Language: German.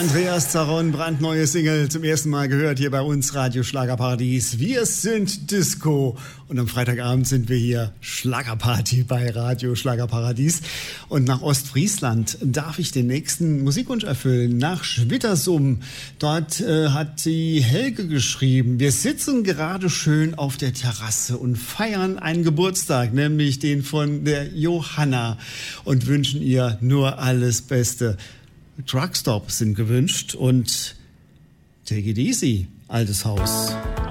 Andreas Zaron, brandneue Single, zum ersten Mal gehört hier bei uns, Radio Schlagerparadies. Wir sind Disco und am Freitagabend sind wir hier Schlagerparty bei Radio Schlagerparadies. Und nach Ostfriesland darf ich den nächsten Musikwunsch erfüllen, nach Schwittersum. Dort hat die Helge geschrieben, wir sitzen gerade schön auf der Terrasse und feiern einen Geburtstag, nämlich den von der Johanna, und wünschen ihr nur alles Beste. Truckstop sind gewünscht und Take It Easy, altes Haus.